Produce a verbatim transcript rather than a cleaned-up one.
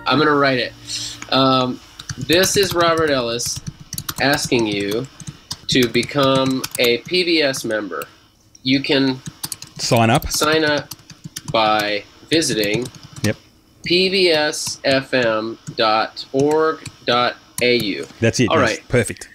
I'm going to write it. Um, this is Robert Ellis asking you to become a P B S member. You can sign up. Sign up by visiting yep. p b s f m dot org dot a u. That's it. All yes. right. Perfect.